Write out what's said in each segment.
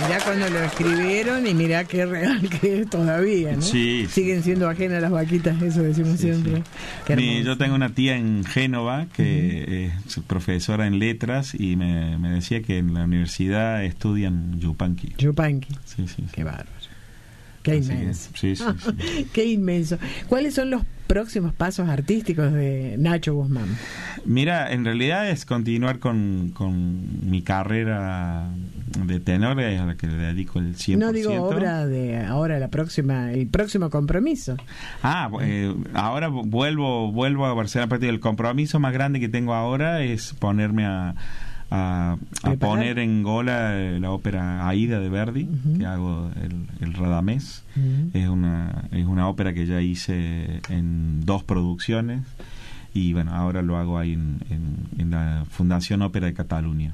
Mirá cuando lo escribieron y mirá qué real que es todavía, ¿no? Sí. Siguen siendo ajenas las vaquitas, eso decimos siempre. Sí. Yo tengo una tía en Génova que es profesora en letras y me decía que en la universidad estudian Yupanqui. Yupanqui. Sí. Qué bárbaro. Qué inmenso. Sí. Qué inmenso. ¿Cuáles son los próximos pasos artísticos de Nacho Guzmán? Mira, en realidad es continuar con mi carrera de tenor, a la que le dedico el 100%. No digo obra de ahora, el próximo compromiso. Ahora vuelvo a Barcelona. Aparte, el compromiso más grande que tengo ahora es ponerme a poner en Gola la ópera Aida de Verdi, que hago el Radamés. Es una ópera que ya hice en 2 producciones y bueno, ahora lo hago ahí en la Fundación Ópera de Cataluña.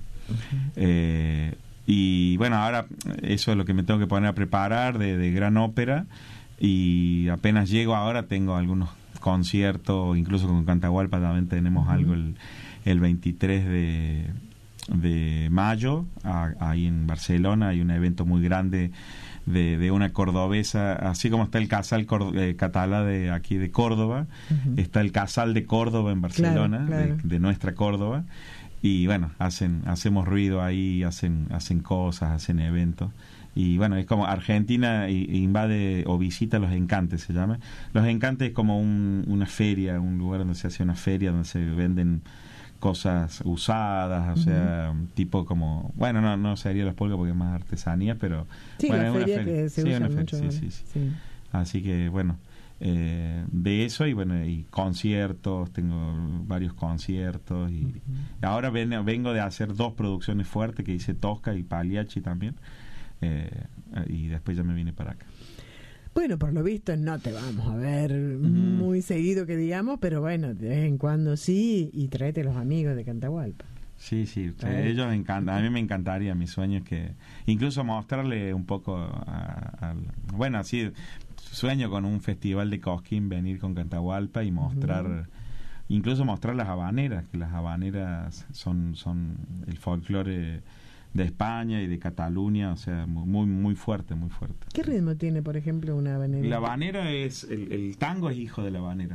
Y bueno, ahora eso es lo que me tengo que poner a preparar de gran ópera, y apenas llego ahora tengo algunos conciertos, incluso con Cantahualpa también tenemos algo el 23 de mayo, ahí en Barcelona hay un evento muy grande de una cordobesa, así como está el Casal Catalá de aquí de Córdoba, está el Casal de Córdoba en Barcelona, claro. De nuestra Córdoba, y bueno, hacemos ruido ahí, hacen cosas, hacen eventos. Y bueno, es como Argentina invade o visita Los Encantes, se llama. Los Encantes es como una feria, un lugar donde se hace una feria, donde se venden cosas usadas, o sea, tipo como, bueno, no sería las polcas porque es más artesanía, pero sí, bueno, la es feria una feria que se usa mucho. Sí. Así que bueno, de eso, y bueno, y conciertos, tengo varios conciertos, y ahora vengo de hacer 2 producciones fuertes que hice, Tosca y Pagliacci también, y después ya me vine para acá. Bueno, por lo visto no te vamos a ver muy seguido, que digamos, pero bueno, de vez en cuando sí, y tráete los amigos de Cantahualpa. Sí, ellos me encantan. A mí me encantaría, mi sueño es que incluso mostrarle un poco bueno, así sueño con un festival de Cosquín, venir con Cantahualpa y mostrar, incluso mostrar las habaneras, que las habaneras son el folclore de España y de Cataluña, o sea, muy muy fuerte, muy fuerte. ¿Qué ritmo tiene, por ejemplo, una habanera? La habanera es el tango es hijo de la habanera.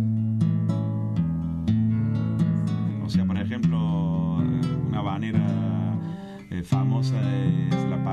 O sea, por ejemplo, una habanera famosa es la